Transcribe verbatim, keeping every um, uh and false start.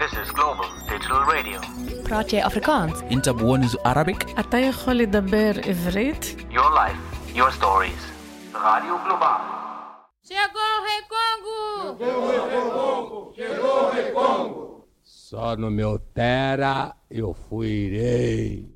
This is Global Digital Radio. براتي أفريكانس. أنت بونز Arabic. אתה יכול לדבר עברית? Your life, your stories. Radio Global. Chegou o Rei Congo! Chegou o Rei Congo! Chegou o Rei Congo! Só no meu terra eu fui rei.